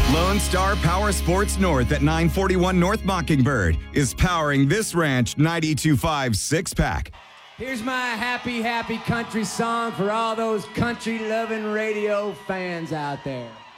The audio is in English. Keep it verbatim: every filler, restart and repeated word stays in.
Lone Star Power Sports North at nine forty-one North Mockingbird is powering this Ranch ninety-two point five six-pack. Here's my happy, happy country song for all those country-loving radio fans out there.